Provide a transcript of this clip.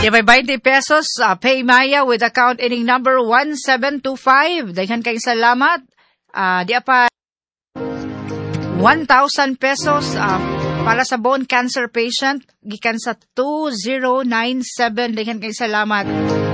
Di ba 20 pesos, Pay Maya with account ending number 1725. Daghan kayong salamat. Di pa 1,000 pesos para sa bone cancer patient gikan sa 2097. Daghan kayong salamat.